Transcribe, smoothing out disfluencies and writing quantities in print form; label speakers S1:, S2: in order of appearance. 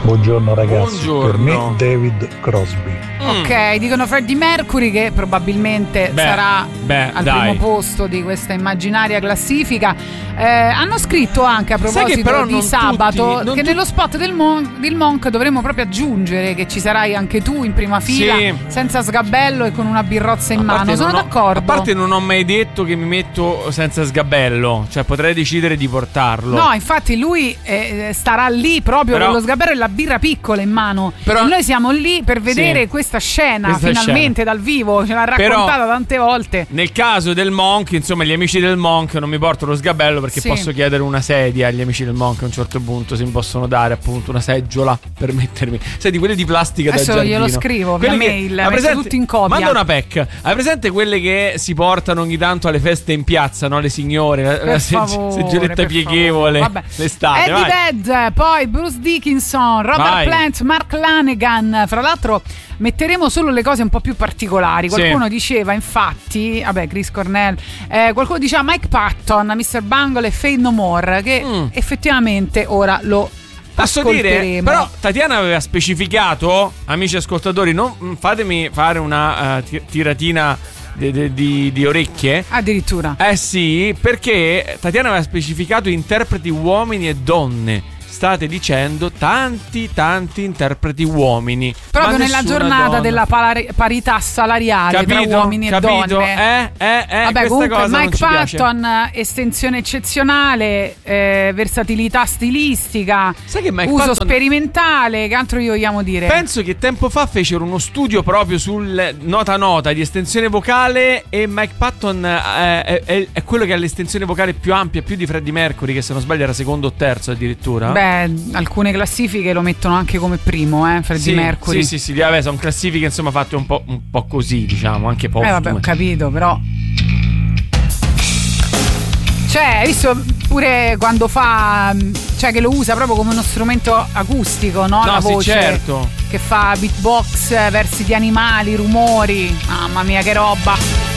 S1: Buongiorno ragazzi,
S2: Buongiorno.
S1: per me David Crosby.
S3: Ok, dicono Freddie Mercury che probabilmente sarà al primo posto di questa immaginaria classifica. Hanno scritto anche a proposito di sabato che nello spot del Monk dovremmo proprio aggiungere che ci sarai anche tu in prima fila, senza sgabello e con una birrozza in mano. Sono d'accordo.
S2: A parte non ho mai detto che mi metto senza sgabello, cioè potrei decidere di portarlo.
S3: No, infatti lui starà lì proprio con lo sgabello e la birra piccola in mano.
S2: Però,
S3: e noi siamo lì per vedere questa scena finalmente dal vivo, ce l'ha raccontata tante volte.
S2: Nel caso del Monk, insomma, gli amici del Monk non mi portano lo sgabello perché posso chiedere una sedia agli amici del Monk a un certo punto, se mi possono dare appunto una seggiola per mettermi. Sai, di quelle di plastica
S3: adesso
S2: da giardino.
S3: Glielo scrivo via mail, metto tutto in copia.
S2: Manda una PEC. Hai presente quelle che si portano ogni tanto alle feste in piazza, no? Le signore, la seggioletta pieghevole l'estate.
S3: Eddie Vedder, poi Bruce Dickinson, Robert Plant, Mark Lanegan. Fra l'altro metteremo solo le cose un po' più particolari. Qualcuno diceva, infatti, Chris Cornell, qualcuno diceva Mike Patton, Mr. Bungle e Fade No More, che effettivamente ora lo
S2: posso dire, però Tatiana aveva specificato, amici ascoltatori, non fatemi fare una tiratina di orecchie.
S3: Addirittura.
S2: Sì, perché Tatiana aveva specificato interpreti uomini e donne. State dicendo tanti interpreti uomini,
S3: proprio nella giornata donna. Della parità salariale tra uomini e donne.
S2: Vabbè,
S3: comunque
S2: cosa
S3: Mike Patton, estensione eccezionale, versatilità stilistica,
S2: sai che Mike
S3: uso
S2: Patton, sperimentale.
S3: Che altro gli vogliamo dire?
S2: Penso che tempo fa fecero uno studio proprio sul nota di estensione vocale, e Mike Patton è quello che ha l'estensione vocale più ampia, più di Freddie Mercury, che se non sbaglio era secondo o terzo addirittura.
S3: Alcune classifiche lo mettono anche come primo, Freddie Mercury.
S2: Sì, vabbè, sono classifiche insomma fatte un po' così, diciamo, anche postume.
S3: Vabbè, ho capito, però hai visto pure quando fa, che lo usa proprio come uno strumento acustico, no? La voce,
S2: certo.
S3: Che fa beatbox, versi di animali, rumori. Mamma mia, che roba.